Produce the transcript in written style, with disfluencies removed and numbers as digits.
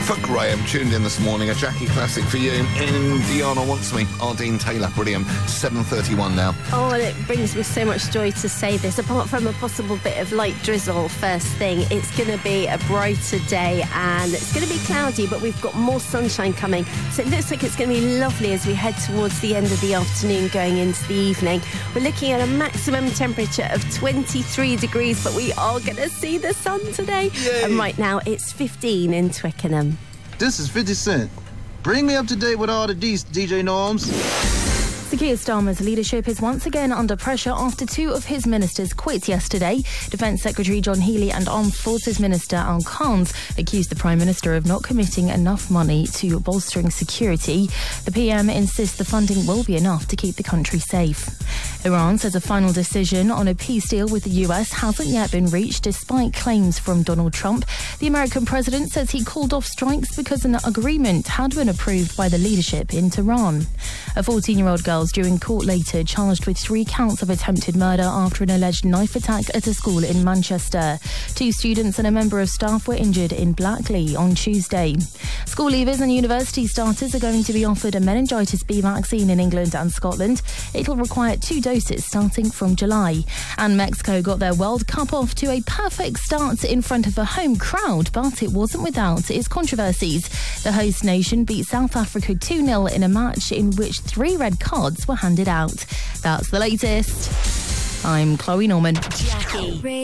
For Graham, tuned in this morning, a Jackie classic for you. Indiana Wants Me, Ardeen Taylor, brilliant. 7:31 now. Oh, and it brings me so much joy to say this. Apart from a possible bit of light drizzle first thing, it's going to be a brighter day and it's going to be cloudy, but we've got more sunshine coming. So it looks like it's going to be lovely as we head towards the end of the afternoon going into the evening. We're looking at a maximum temperature of 23 degrees, but we are going to see the sun today. Yay. And right now it's 15 in Twickenham. This is 50 Cent. Bring me up to date with all the D's, DJ Norms. Sir Keir Starmer's leadership is once again under pressure after two of his ministers quit yesterday. Defence Secretary John Healey and Armed Forces Minister Al Khans accused the Prime Minister of not committing enough money to bolstering security. The PM insists the funding will be enough to keep the country safe. Iran says a final decision on a peace deal with the US hasn't yet been reached despite claims from Donald Trump. The American president says he called off strikes because an agreement had been approved by the leadership in Tehran. A 14-year-old girl is due in court later, charged with 3 counts of attempted murder after an alleged knife attack at a school in Manchester. 2 students and a member of staff were injured in Blackley on Tuesday. School leavers and university starters are going to be offered a meningitis B vaccine in England and Scotland. It'll require 2 doses starting from July. And Mexico got their World Cup off to a perfect start in front of a home crowd, but it wasn't without its controversies. The host nation beat South Africa 2-0 in a match in which 3 red cards were handed out. That's the latest. I'm Chloe Norman. Jackie.